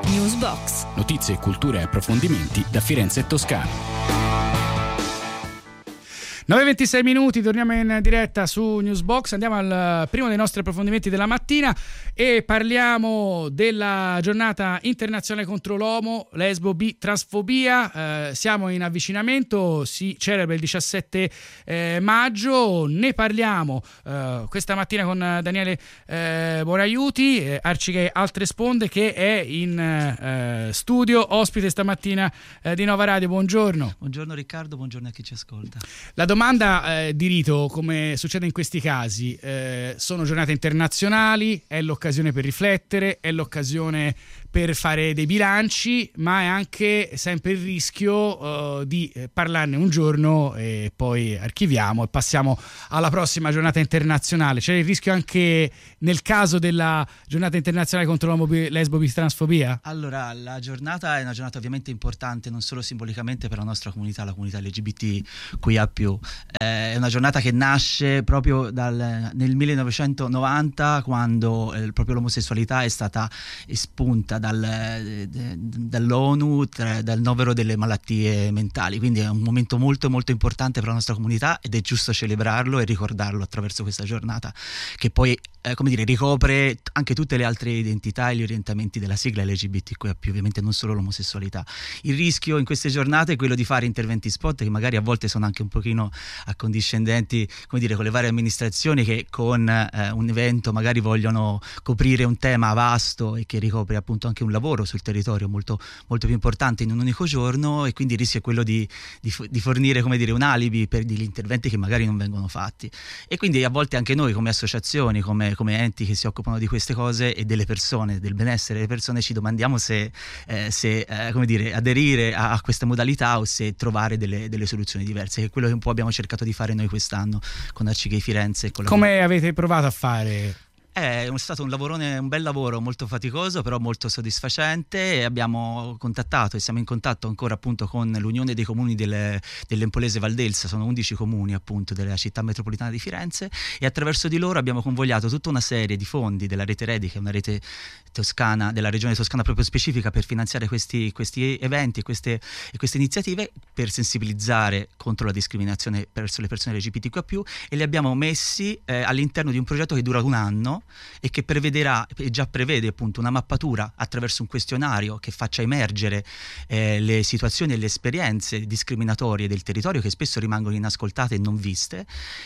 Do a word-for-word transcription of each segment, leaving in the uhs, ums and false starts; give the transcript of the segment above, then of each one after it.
Newsbox. Notizie, cultura e approfondimenti da Firenze e Toscana. nove e ventisei minuti, torniamo in diretta su Newsbox, andiamo al primo dei nostri approfondimenti della mattina e parliamo della giornata internazionale contro l'omo, lesbo, bi, transfobia. Eh, siamo in avvicinamento, si celebra il diciassette eh, maggio, ne parliamo eh, questa mattina con Daniele eh, Bonaiuti, eh, Arcigay Altre Sponde, che è in eh, studio, ospite stamattina eh, di Nova Radio. Buongiorno. Buongiorno Riccardo, buongiorno a chi ci ascolta. La domanda eh, di rito, come succede in questi casi, eh, sono giornate internazionali, è l'occasione per riflettere, è l'occasione per fare dei bilanci, ma è anche sempre il rischio uh, di parlarne un giorno e poi archiviamo e passiamo alla prossima giornata internazionale. C'è il rischio anche nel caso della giornata internazionale contro l'omo, lesbo, bi, transfobia? Allora, la giornata è una giornata ovviamente importante non solo simbolicamente per la nostra comunità, la comunità L G B T Q I A più. Eh, è una giornata che nasce proprio dal, nel millenovecentonovanta, quando eh, proprio l'omosessualità è stata espunta Dal, dall'ONU, tra, dal novero delle malattie mentali, quindi è un momento molto molto importante per la nostra comunità ed è giusto celebrarlo e ricordarlo attraverso questa giornata, che poi eh, come dire, ricopre anche tutte le altre identità e gli orientamenti della sigla L G B T Q I A più, ovviamente non solo l'omosessualità. Il rischio in queste giornate è quello di fare interventi spot che magari a volte sono anche un pochino accondiscendenti, come dire, con le varie amministrazioni che con eh, un evento magari vogliono coprire un tema vasto e che ricopre appunto anche un lavoro sul territorio molto, molto più importante in un unico giorno, e quindi il rischio è quello di, di, di fornire, come dire, un alibi per degli interventi che magari non vengono fatti. E quindi a volte anche noi come associazioni, come, come enti che si occupano di queste cose e delle persone, del benessere delle persone, ci domandiamo se, eh, se eh, come dire, aderire a, a questa modalità o se trovare delle, delle soluzioni diverse, che è quello che un po' abbiamo cercato di fare noi quest'anno con Arcigay Firenze. E con la Come avete provato a fare? È stato un lavorone, un bel lavoro molto faticoso, però molto soddisfacente, e abbiamo contattato e siamo in contatto ancora appunto con l'Unione dei Comuni delle, dell'Empolese Valdelsa. Sono undici comuni appunto della città metropolitana di Firenze, e attraverso di loro abbiamo convogliato tutta una serie di fondi della rete Redi, che è una rete toscana, della regione toscana proprio specifica per finanziare questi, questi eventi e queste, e queste iniziative per sensibilizzare contro la discriminazione verso le persone L G B T Q I A più, e li abbiamo messi eh, all'interno di un progetto che dura un anno e che prevederà e già prevede appunto una mappatura attraverso un questionario che faccia emergere eh, le situazioni e le esperienze discriminatorie del territorio, che spesso rimangono inascoltate e non viste,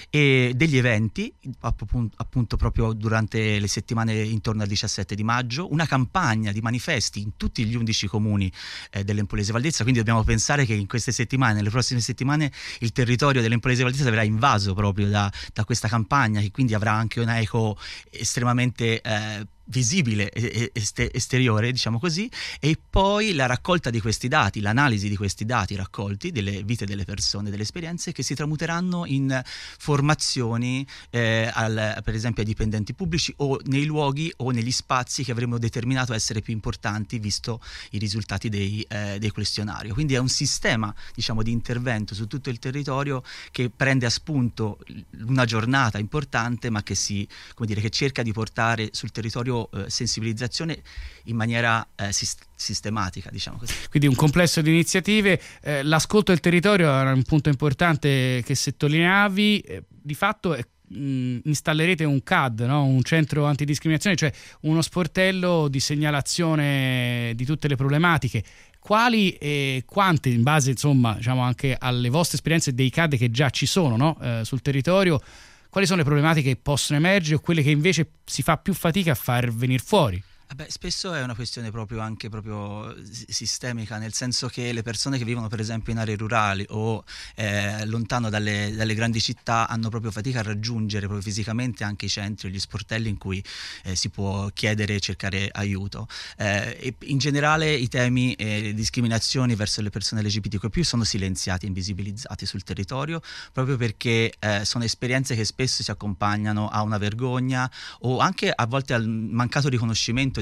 e degli eventi appunto, appunto proprio durante le settimane intorno al diciassette di maggio, una campagna di manifesti in tutti gli undici comuni eh, dell'Empolese Valdelsa. Quindi dobbiamo pensare che in queste settimane, nelle prossime settimane, il territorio dell'Empolese Valdelsa verrà invaso proprio da, da questa campagna, che quindi avrà anche una eco estremamente eh, visibile e esteriore, diciamo così, e poi la raccolta di questi dati, l'analisi di questi dati raccolti delle vite delle persone, delle esperienze, che si tramuteranno in formazioni eh, al, per esempio ai dipendenti pubblici o nei luoghi o negli spazi che avremmo determinato essere più importanti visto i risultati dei, eh, dei questionari. Quindi è un sistema, diciamo, di intervento su tutto il territorio che prende a spunto una giornata importante, ma che si, come dire, che cerca di portare sul territorio sensibilizzazione in maniera eh, sist- sistematica, diciamo così. Quindi un complesso di iniziative. Eh, l'ascolto del territorio era un punto importante che sottolineavi. Eh, di fatto eh, mh, installerete un C A D, no? Un centro antidiscriminazione, cioè uno sportello di segnalazione di tutte le problematiche. Quali e quante, in base insomma, diciamo, anche alle vostre esperienze dei C A D che già ci sono, no? eh, sul territorio, quali sono le problematiche che possono emergere o quelle che invece si fa più fatica a far venire fuori? Beh, spesso è una questione proprio anche proprio sistemica, nel senso che le persone che vivono per esempio in aree rurali o eh, lontano dalle, dalle grandi città hanno proprio fatica a raggiungere proprio fisicamente anche i centri o gli sportelli in cui eh, si può chiedere e cercare aiuto. Eh, e in generale i temi eh, discriminazioni verso le persone L G B T Q I A più sono silenziati e invisibilizzati sul territorio, proprio perché eh, sono esperienze che spesso si accompagnano a una vergogna o anche a volte al mancato riconoscimento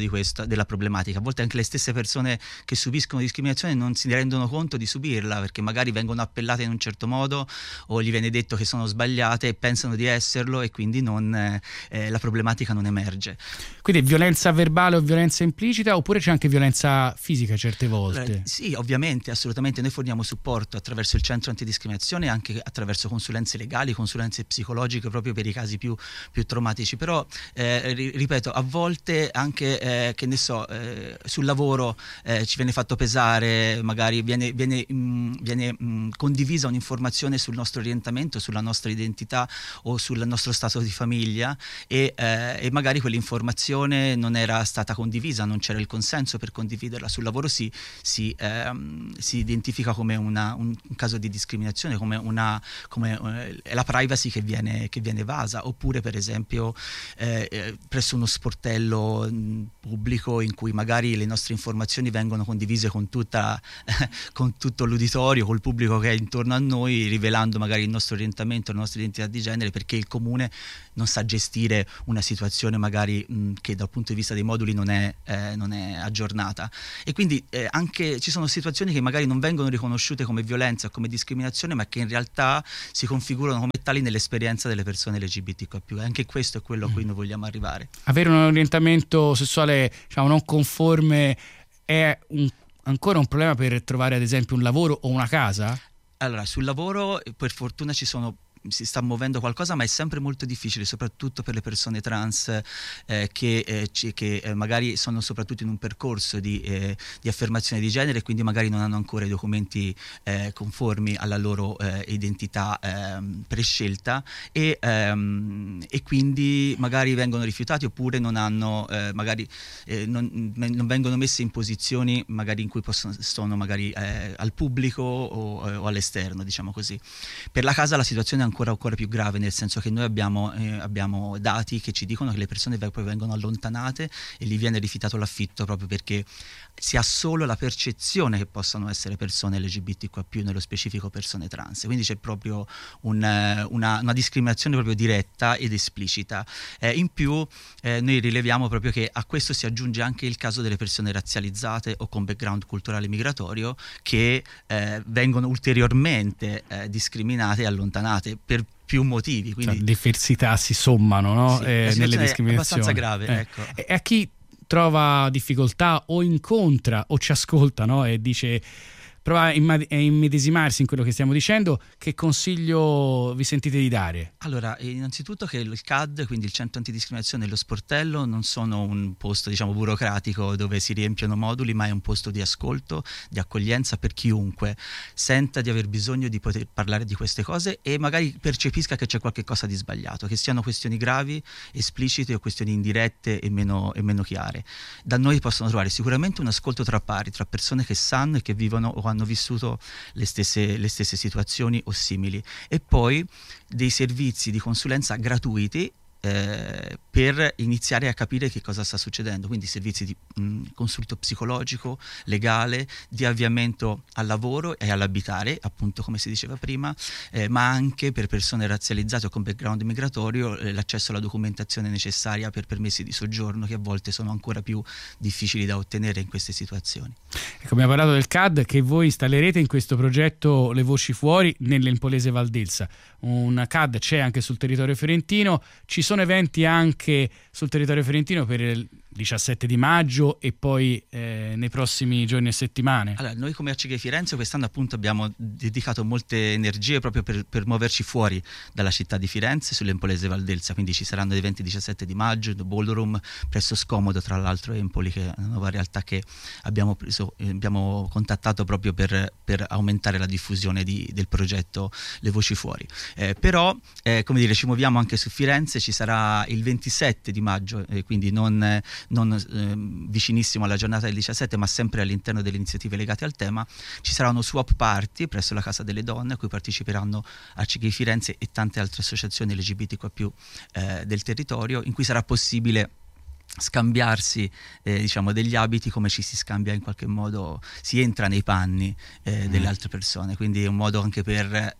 di questo, della problematica. A volte anche le stesse persone che subiscono discriminazione non si rendono conto di subirla, perché magari vengono appellate in un certo modo o gli viene detto che sono sbagliate e pensano di esserlo, e quindi non, eh, la problematica non emerge. Quindi violenza verbale o violenza implicita, oppure c'è anche violenza fisica certe volte? Allora, sì, ovviamente, assolutamente. Noi forniamo supporto attraverso il centro antidiscriminazione e anche attraverso consulenze legali, consulenze psicologiche proprio per i casi più, più traumatici, però eh, ripeto, a volte anche eh, che ne so, eh, sul lavoro eh, ci viene fatto pesare, magari viene, viene, mh, viene mh, condivisa un'informazione sul nostro orientamento, sulla nostra identità o sul nostro stato di famiglia, e, eh, e magari quell'informazione non era stata condivisa, non c'era il consenso per condividerla. Sul lavoro si, si, ehm, si identifica come una, un, un caso di discriminazione, come, una, come eh, la privacy che viene, che viene evasa, oppure per esempio eh, presso uno sportello mh, pubblico in cui magari le nostre informazioni vengono condivise con, tutta, eh, con tutto l'uditorio, col pubblico che è intorno a noi, rivelando magari il nostro orientamento, la nostra identità di genere, perché il comune non sa gestire una situazione magari mh, che dal punto di vista dei moduli non è, eh, non è aggiornata. E quindi eh, anche ci sono situazioni che magari non vengono riconosciute come violenza o come discriminazione, ma che in realtà si configurano come tali nell'esperienza delle persone L G B T Q I più. Anche questo è quello a cui noi vogliamo arrivare. Avere un orientamento sessuale, diciamo, non conforme è un, ancora un problema per trovare ad esempio un lavoro o una casa? Allora, sul lavoro per fortuna ci sono si sta muovendo qualcosa, ma è sempre molto difficile, soprattutto per le persone trans eh, che, eh, c- che eh, magari sono soprattutto in un percorso di, eh, di affermazione di genere, e quindi magari non hanno ancora i documenti eh, conformi alla loro eh, identità eh, prescelta, e, ehm, e quindi magari vengono rifiutati, oppure non hanno eh, magari eh, non, non vengono messe in posizioni magari in cui possono, sono magari eh, al pubblico o, o all'esterno, diciamo così. Per la casa la situazione è ancora, ancora più grave, nel senso che noi abbiamo, eh, abbiamo dati che ci dicono che le persone poi vengono allontanate e gli viene rifiutato l'affitto, proprio perché si ha solo la percezione che possano essere persone L G B T Q I più, nello specifico persone trans. Quindi c'è proprio un, una, una discriminazione proprio diretta ed esplicita. Eh, in più eh, noi rileviamo proprio che a questo si aggiunge anche il caso delle persone razzializzate o con background culturale migratorio, che eh, vengono ulteriormente eh, discriminate e allontanate per più motivi. Quindi cioè, diversità si sommano, no? Sì, eh, nelle discriminazioni. È abbastanza grave. Eh. Ecco. E a chi trova difficoltà o incontra o ci ascolta, no? E dice prova a immedesimarsi in quello che stiamo dicendo, che consiglio vi sentite di dare? Allora, innanzitutto che il C A D, quindi il centro antidiscriminazione e lo sportello, non sono un posto, diciamo, burocratico dove si riempiono moduli, ma è un posto di ascolto, di accoglienza per chiunque senta di aver bisogno di poter parlare di queste cose e magari percepisca che c'è qualche cosa di sbagliato, che siano questioni gravi, esplicite, o questioni indirette e meno, e meno chiare. Da noi possono trovare sicuramente un ascolto tra pari, tra persone che sanno e che vivono o hanno vissuto le stesse, le stesse situazioni o simili, e poi dei servizi di consulenza gratuiti eh, per iniziare a capire che cosa sta succedendo, quindi servizi di mh, consulto psicologico, legale, di avviamento al lavoro e all'abitare, appunto come si diceva prima, eh, ma anche per persone razzializzate o con background migratorio eh, l'accesso alla documentazione necessaria per permessi di soggiorno, che a volte sono ancora più difficili da ottenere in queste situazioni. Ecco, abbiamo parlato del C A D che voi installerete in questo progetto Le Voci Fuori nell'Empolese Valdelsa. Un C A D c'è anche sul territorio fiorentino, ci sono eventi anche sul territorio fiorentino per il diciassette di maggio e poi eh, nei prossimi giorni e settimane. Allora, noi come A C G I Firenze quest'anno appunto abbiamo dedicato molte energie proprio per, per muoverci fuori dalla città di Firenze sull'Empolese Valdelsa, quindi ci saranno eventi il diciassette di maggio, The Ballroom presso Scomodo, tra l'altro Empoli, che è una nuova realtà che abbiamo preso, eh, abbiamo contattato proprio per, per aumentare la diffusione di, del progetto Le Voci Fuori. Eh, però eh, come dire, ci muoviamo anche su Firenze, ci sarà il ventisette di maggio, eh, quindi non eh, non eh, vicinissimo alla giornata del diciassette, ma sempre all'interno delle iniziative legate al tema. Ci sarà uno swap party presso la Casa delle Donne a cui parteciperanno A C G I Firenze e tante altre associazioni L G B T Q I più eh, del territorio, in cui sarà possibile scambiarsi eh, diciamo degli abiti, come ci si scambia in qualche modo, si entra nei panni eh, delle altre persone, quindi è un modo anche per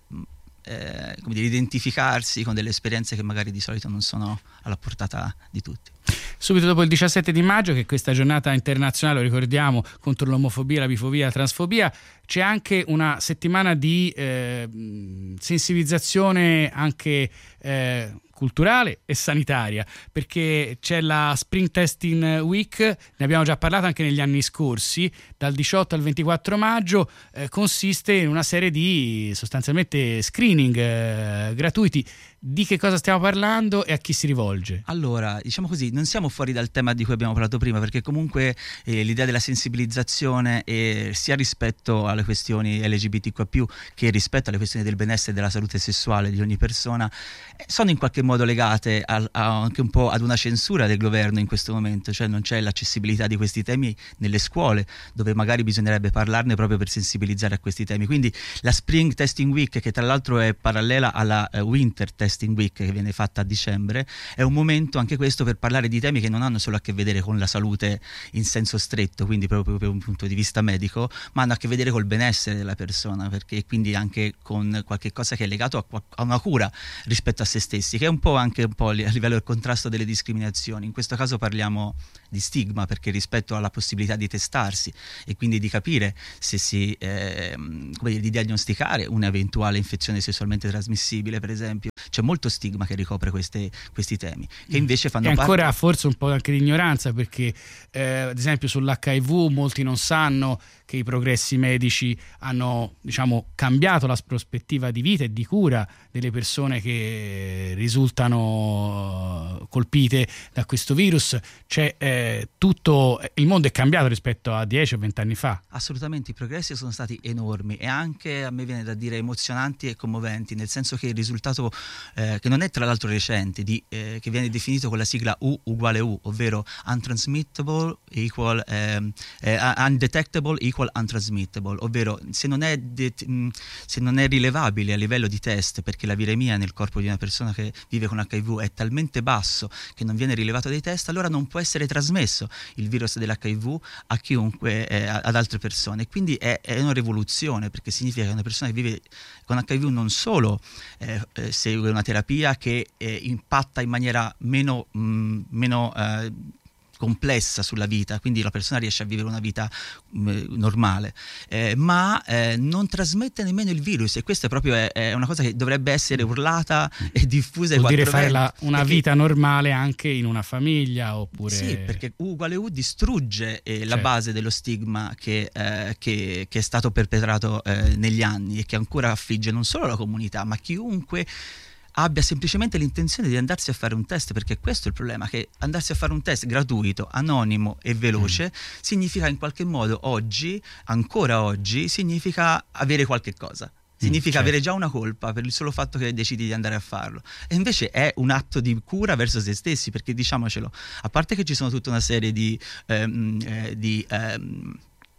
Eh, come dire, identificarsi con delle esperienze che magari di solito non sono alla portata di tutti. subito dopo il diciassette di maggio, che è questa giornata internazionale, lo ricordiamo, contro l'omofobia, la bifobia, la transfobia, c'è anche una settimana di eh, sensibilizzazione anche eh, culturale e sanitaria, perché c'è la Spring Testing Week, ne abbiamo già parlato anche negli anni scorsi, dal diciotto al ventiquattro maggio, eh, consiste in una serie di sostanzialmente screening eh, gratuiti. Di che cosa stiamo parlando e a chi si rivolge? Allora, diciamo così, non siamo fuori dal tema di cui abbiamo parlato prima, perché comunque eh, l'idea della sensibilizzazione eh, sia rispetto alle questioni L G B T Q più che rispetto alle questioni del benessere e della salute sessuale di ogni persona eh, sono in qualche modo legate a, a, anche un po' ad una censura del governo in questo momento, cioè non c'è l'accessibilità di questi temi nelle scuole, dove magari bisognerebbe parlarne proprio per sensibilizzare a questi temi. Quindi la Spring Testing Week, che tra l'altro è parallela alla uh, Winter Testing Week che viene fatta a dicembre, è un momento anche questo per parlare di temi che non hanno solo a che vedere con la salute in senso stretto, quindi proprio per un punto di vista medico, ma hanno a che vedere col benessere della persona, perché quindi anche con qualche cosa che è legato a, a una cura rispetto a se stessi, che è un po' anche un po' a livello del contrasto delle discriminazioni. In questo caso parliamo di stigma, perché rispetto alla possibilità di testarsi e quindi di capire se si eh, come dire, di diagnosticare un'eventuale infezione sessualmente trasmissibile, per esempio, c'è molto stigma che ricopre queste, questi temi, che invece fanno e ancora parte... forse un po' anche di ignoranza, perché eh, ad esempio sull'H I V molti non sanno che i progressi medici hanno, diciamo, cambiato la prospettiva di vita e di cura delle persone che risultano colpite da questo virus. C'è eh, tutto, il mondo è cambiato rispetto a dieci o venti anni fa. Assolutamente, i progressi sono stati enormi e anche, a me viene da dire, emozionanti e commoventi, nel senso che il risultato eh, che non è tra l'altro recente, di, eh, che viene definito con la sigla U uguale U, ovvero untransmittable equal eh, eh, undetectable equal untransmittable, ovvero se non è det- se non è rilevabile a livello di test, perché la viremia nel corpo di una persona che vive con H I V è talmente basso che non viene rilevato dai test, allora non può essere trasmesso il virus dell'H I V a chiunque, eh, ad altre persone. Quindi è, è una rivoluzione, perché significa che una persona che vive con H I V non solo eh, eh, segue una terapia che eh, impatta in maniera meno, mh, meno eh, complessa sulla vita, quindi la persona riesce a vivere una vita mh, normale, eh, ma eh, non trasmette nemmeno il virus, e questa è proprio è, è una cosa che dovrebbe essere urlata e diffusa. Vuol dire fare la, una perché, vita normale anche in una famiglia, oppure... Sì, perché U uguale U distrugge eh, la certo. base dello stigma che, eh, che, che è stato perpetrato eh, negli anni e che ancora affligge non solo la comunità, ma chiunque abbia semplicemente l'intenzione di andarsi a fare un test, perché questo è il problema, che andarsi a fare un test gratuito, anonimo e veloce mm. significa in qualche modo oggi, ancora oggi, significa avere qualche cosa. Significa certo. avere già una colpa per il solo fatto che decidi di andare a farlo, e invece è un atto di cura verso se stessi, perché diciamocelo, a parte che ci sono tutta una serie di, ehm, eh, di ehm,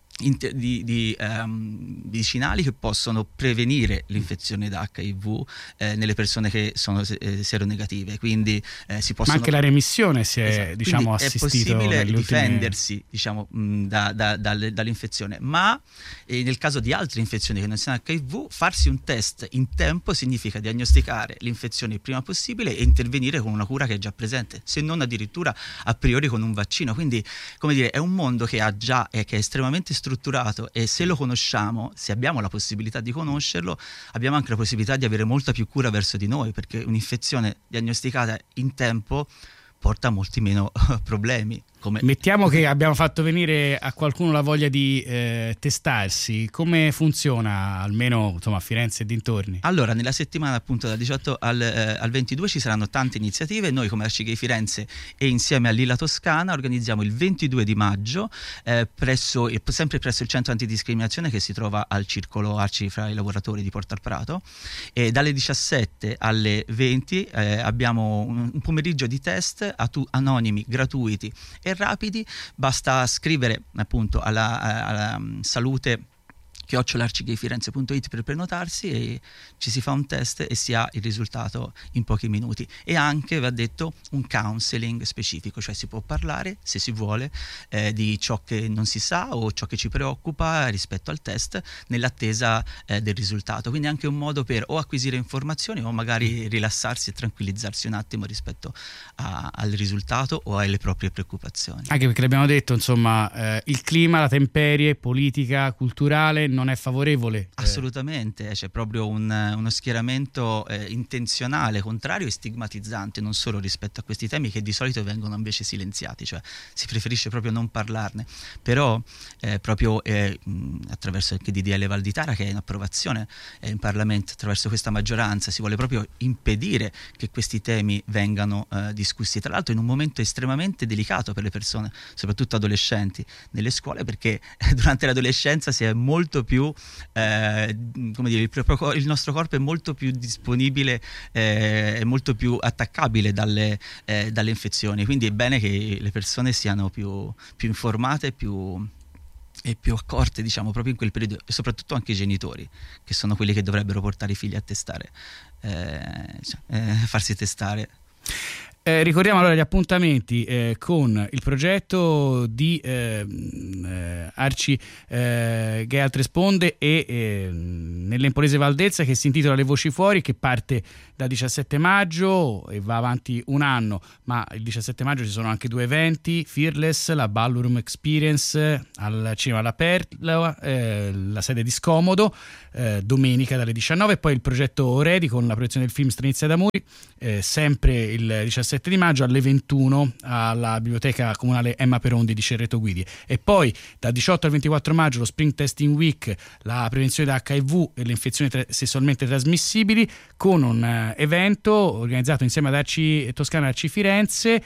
Di, di um, medicinali che possono prevenire l'infezione da H I V eh, nelle persone che sono eh, seronegative, quindi eh, si possono... Ma anche la remissione si è, esatto. diciamo, è assistito possibile ultimi... difendersi, diciamo, mh, da, da, dalle, dall'infezione, ma eh, nel caso di altre infezioni che non siano H I V, farsi un test in tempo significa diagnosticare l'infezione il prima possibile e intervenire con una cura che è già presente, se non addirittura a priori con un vaccino. Quindi, come dire, è un mondo che ha già eh, che è estremamente strutturato, e se lo conosciamo, se abbiamo la possibilità di conoscerlo, abbiamo anche la possibilità di avere molta più cura verso di noi, perché un'infezione diagnosticata in tempo porta molti meno problemi. Come... Mettiamo che abbiamo fatto venire a qualcuno la voglia di eh, testarsi, come funziona, almeno insomma a Firenze e dintorni? Allora, nella settimana appunto dal diciotto al, eh, al ventidue ci saranno tante iniziative. Noi come Arcigay Firenze e insieme a Lilla Toscana organizziamo il ventidue di maggio eh, presso, sempre presso il centro antidiscriminazione che si trova al circolo Arci fra i lavoratori di Porta al Prato, e dalle diciassette alle venti eh, abbiamo un, un pomeriggio di test atu- anonimi, gratuiti e rapidi. Basta scrivere appunto alla, alla salute chiocciola arcigayfirenze punto it per prenotarsi, e ci si fa un test e si ha il risultato in pochi minuti. E anche, va detto, un counseling specifico, cioè si può parlare, se si vuole, eh, di ciò che non si sa o ciò che ci preoccupa rispetto al test, nell'attesa eh, del risultato. Quindi è anche un modo per o acquisire informazioni o magari rilassarsi e tranquillizzarsi un attimo rispetto a, al risultato o alle proprie preoccupazioni. Anche perché l'abbiamo detto, insomma, eh, il clima, la temperie politica, culturale non è favorevole. Assolutamente, c'è proprio un, uno schieramento eh, intenzionale, contrario e stigmatizzante, non solo rispetto a questi temi che di solito vengono invece silenziati, cioè si preferisce proprio non parlarne. Però eh, proprio eh, attraverso anche di D L Valditara, che è in approvazione eh, in Parlamento, attraverso questa maggioranza si vuole proprio impedire che questi temi vengano eh, discussi, tra l'altro in un momento estremamente delicato per le persone, soprattutto adolescenti, nelle scuole, perché durante l'adolescenza si è molto più eh, come dire, il, proprio, il nostro corpo è molto più disponibile, eh, è molto più attaccabile dalle, eh, dalle infezioni, quindi è bene che le persone siano più, più informate, più e più accorte, diciamo, proprio in quel periodo, e soprattutto anche i genitori, che sono quelli che dovrebbero portare i figli a testare, eh, cioè, eh, farsi testare. Eh, ricordiamo allora gli appuntamenti eh, con il progetto di eh, eh, Arci eh, Gay Altre Sponde e eh, nell'Empolese Valdelsa, che si intitola Le Voci Fuori, che parte dal diciassette maggio e va avanti un anno, ma il diciassette maggio ci sono anche due eventi: Fearless, la Ballroom Experience al Cinema alla Perla, eh, la sede di Scomodo, eh, domenica dalle diciannove, e poi il progetto Oredi con la proiezione del film Stranezza d'Amori, eh, sempre il diciassette di maggio alle ventuno alla Biblioteca Comunale Emma Perondi di Cerreto Guidi. E poi dal diciotto al ventiquattro maggio lo Spring Testing Week, la prevenzione da acca i vu e le infezioni tra- sessualmente trasmissibili, con un uh, evento organizzato insieme ad Arci Toscana e Arci Firenze,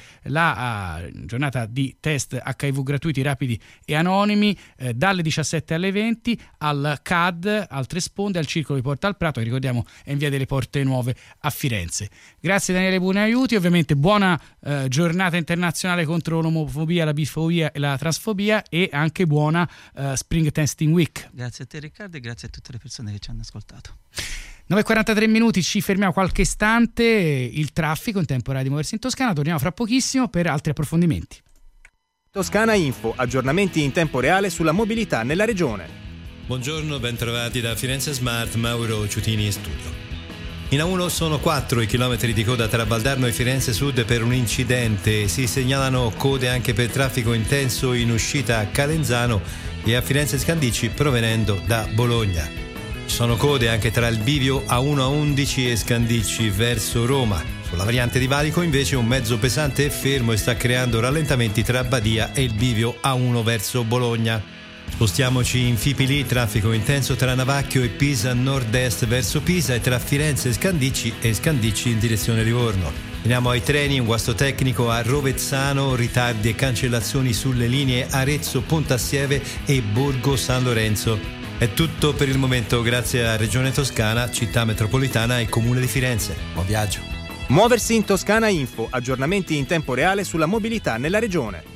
la uh, giornata di test acca i vu gratuiti, rapidi e anonimi, eh, dalle diciassette alle venti al C A D Altre Sponde, al Circolo di Porta al Prato, che ricordiamo è in via delle Porte Nuove a Firenze. Grazie Daniele Buonaiuti, ovviamente buona eh, giornata internazionale contro l'omofobia, la bifobia e la transfobia, e anche buona eh, Spring Testing Week. Grazie a te Riccardo e grazie a tutte le persone che ci hanno ascoltato. nove e quarantatré minuti, ci fermiamo qualche istante, il traffico in tempo reale di muoversi in Toscana, torniamo fra pochissimo per altri approfondimenti. Toscana Info, aggiornamenti in tempo reale sulla mobilità nella regione. Buongiorno, bentrovati da Firenze Smart, Mauro Ciutini in studio. In A uno sono quattro i chilometri di coda tra Valdarno e Firenze Sud per un incidente. Si segnalano code anche per traffico intenso in uscita a Calenzano e a Firenze Scandicci provenendo da Bologna. Ci sono code anche tra il bivio A uno A undici e Scandicci verso Roma. Sulla variante di Valico invece un mezzo pesante è fermo e sta creando rallentamenti tra Badia e il bivio A uno verso Bologna. Spostiamoci in Fipili, traffico intenso tra Navacchio e Pisa nord-est verso Pisa e tra Firenze e Scandicci e Scandicci in direzione Livorno. Veniamo ai treni, un guasto tecnico a Rovezzano, ritardi e cancellazioni sulle linee Arezzo-Pontassieve e Borgo San Lorenzo. È tutto per il momento, grazie a Regione Toscana, Città Metropolitana e Comune di Firenze. Buon viaggio. Muoversi in Toscana Info, aggiornamenti in tempo reale sulla mobilità nella regione.